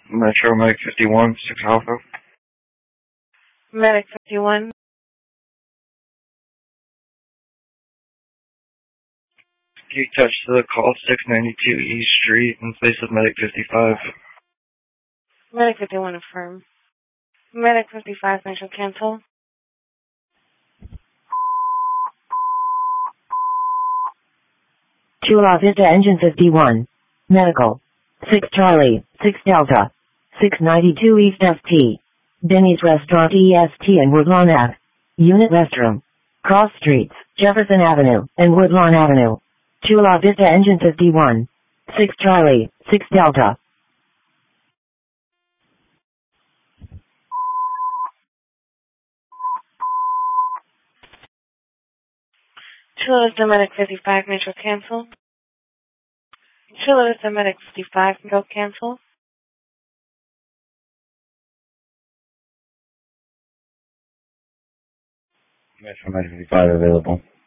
Metro Medic 51, 6 Alpha. Medic 51. Can you touch the call 692 East Street in place of Medic 55? Medic 51 affirm. Medic 55, Metro cancel. Chula Vista Engine 51. Medical. 6 Charlie, 6 Delta. 692 East ST. Denny's Restaurant EST and Woodlawn Ave. Unit Restroom. Cross Streets, Jefferson Avenue, and Woodlawn Avenue. Chula Vista Engine 51. 6 Charlie, 6 Delta. Chula Vista Medic 55, Metro cancel. Chula Vista Medic 55, Metro cancel. Metro Medic 55 available.